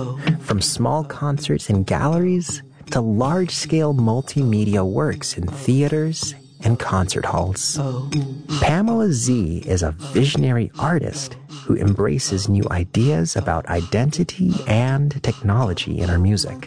From small concerts in galleries to large-scale multimedia works in theaters and concert halls. Pamela Z is a visionary artist who embraces new ideas about identity and technology in her music.